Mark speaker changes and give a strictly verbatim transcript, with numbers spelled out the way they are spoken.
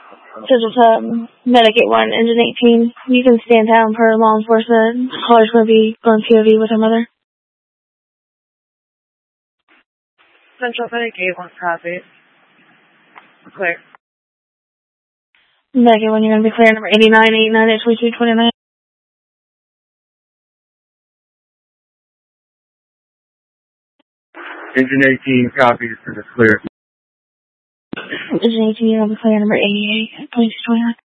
Speaker 1: Says it's um, Medic eight one, Engine eighteen. You can stand down for law enforcement. Caller's going to be going P O V with her mother.
Speaker 2: Central Medic eight one, copy. Clear.
Speaker 1: Medic eight one, you're going to be clear. Number eighty-nine eighty-nine at twenty-two twenty-nine.
Speaker 3: Engine eighteen, copies for the clear.
Speaker 1: Engine eighteen, you're going to be clear. Number eighty-eight at twenty-two twenty-nine.